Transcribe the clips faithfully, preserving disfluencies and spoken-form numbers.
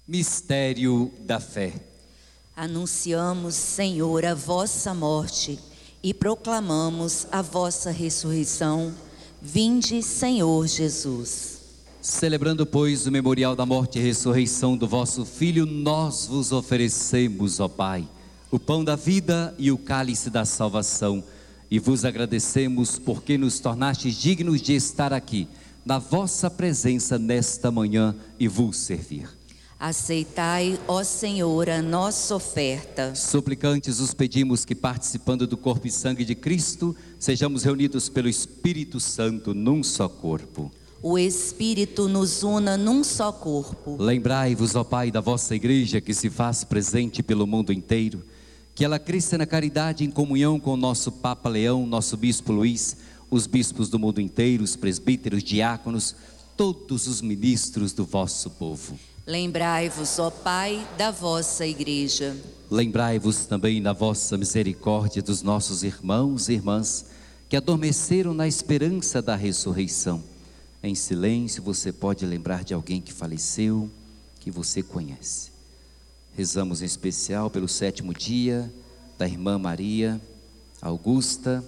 Mistério da fé. Anunciamos, Senhor, a vossa morte e proclamamos a vossa ressurreição. Vinde, Senhor Jesus. Celebrando, pois, o memorial da morte e ressurreição do vosso Filho, nós vos oferecemos, ó Pai, o pão da vida e o cálice da salvação, e vos agradecemos porque nos tornastes dignos de estar aqui, na vossa presença nesta manhã e vos servir. Aceitai, ó Senhor, a nossa oferta. Suplicantes os pedimos que, participando do corpo e sangue de Cristo, sejamos reunidos pelo Espírito Santo num só corpo. O Espírito nos una num só corpo. Lembrai-vos, ó Pai, da vossa igreja que se faz presente pelo mundo inteiro, que ela cresça na caridade em comunhão com o nosso Papa Leão, nosso Bispo Luís, os bispos do mundo inteiro, os presbíteros, diáconos, todos os ministros do vosso povo. Lembrai-vos, ó Pai, da vossa igreja. Lembrai-vos também da vossa misericórdia dos nossos irmãos e irmãs que adormeceram na esperança da ressurreição. Em silêncio você pode lembrar de alguém que faleceu, que você conhece. Rezamos em especial pelo sétimo dia da irmã Maria Augusta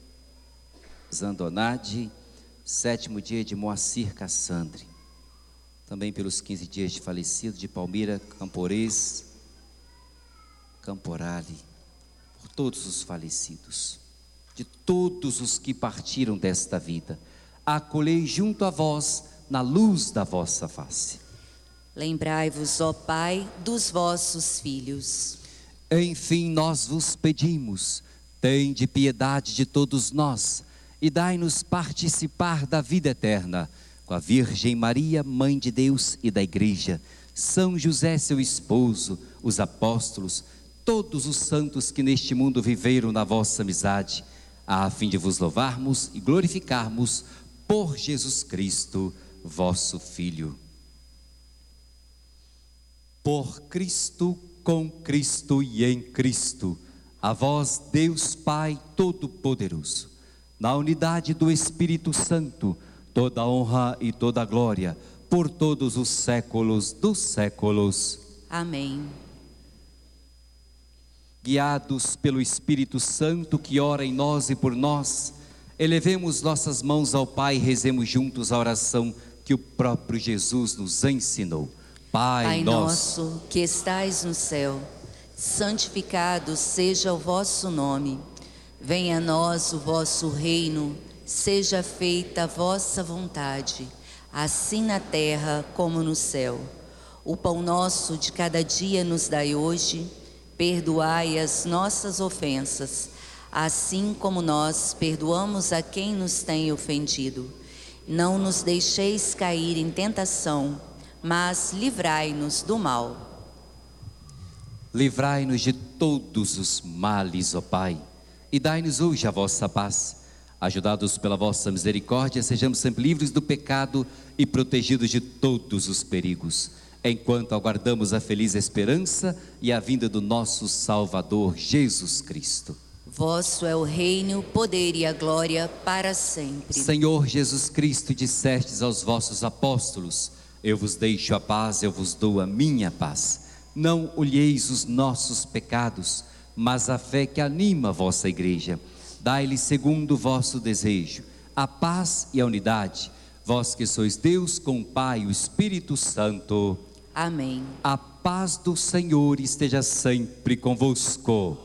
Zandonade, sétimo dia de Moacir Cassandre. Também pelos quinze dias de falecido de Palmira Camporês Camporale, por todos os falecidos, de todos os que partiram desta vida, acolhei junto a vós na luz da vossa face. Lembrai-vos, ó Pai, dos vossos filhos. Enfim, nós vos pedimos, tende piedade de todos nós e dai-nos participar da vida eterna, com a Virgem Maria, Mãe de Deus e da Igreja, São José, seu esposo, os apóstolos, todos os santos que neste mundo viveram na vossa amizade, a fim de vos louvarmos e glorificarmos por Jesus Cristo, vosso Filho. Por Cristo, com Cristo e em Cristo, a vós, Deus Pai Todo-Poderoso, na unidade do Espírito Santo, toda honra e toda glória, por todos os séculos dos séculos. Amém. Guiados pelo Espírito Santo que ora em nós e por nós, elevemos nossas mãos ao Pai e rezemos juntos a oração que o próprio Jesus nos ensinou. Pai, Pai nosso, nosso que estais no céu, santificado seja o vosso nome. Venha a nós o vosso reino. Seja feita a vossa vontade, assim na terra como no céu. O pão nosso de cada dia nos dai hoje, perdoai as nossas ofensas, assim como nós perdoamos a quem nos tem ofendido. Não nos deixeis cair em tentação, mas livrai-nos do mal. Livrai-nos de todos os males, ó Pai, e dai-nos hoje a vossa paz. Ajudados pela vossa misericórdia, sejamos sempre livres do pecado e protegidos de todos os perigos, enquanto aguardamos a feliz esperança e a vinda do nosso Salvador Jesus Cristo. Vosso é o reino, o poder e a glória para sempre. Senhor Jesus Cristo, dissestes aos vossos apóstolos: eu vos deixo a paz, eu vos dou a minha paz. Não olheis os nossos pecados, mas a fé que anima a vossa igreja. Dai-lhe segundo o vosso desejo, a paz e a unidade, vós que sois Deus com o Pai e o Espírito Santo. Amém. A paz do Senhor esteja sempre convosco.